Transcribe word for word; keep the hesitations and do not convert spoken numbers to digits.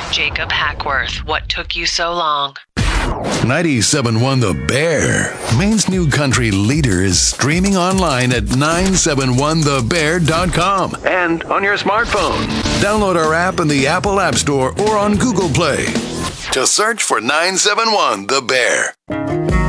Jacob Hackworth, What Took You So Long? ninety-seven point one The Bear, Maine's new country leader, is streaming online at nine seven one the bear dot com and on your smartphone. Download our app in the Apple App Store or on Google Play. Just search for nine seven one The Bear.